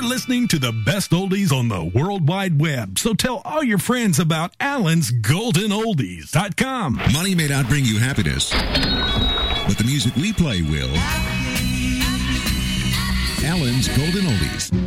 listening to the best oldies on the World Wide Web. So tell all your friends about Alan's GoldenOldies.com. Money may not bring you happiness, but the music we play will. Alan's Golden Oldies.